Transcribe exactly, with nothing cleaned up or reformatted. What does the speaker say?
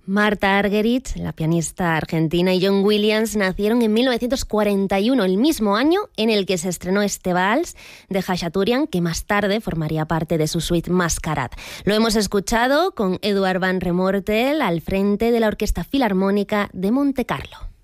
Martha Argerich, la pianista argentina, y John Williams nacieron en mil novecientos cuarenta y uno, el mismo año en el que se estrenó este vals de Khachaturian, que más tarde formaría parte de su suite Mascarad. Lo hemos escuchado con Eduard van Remortel al frente de la Orquesta Filarmónica de Montecarlo.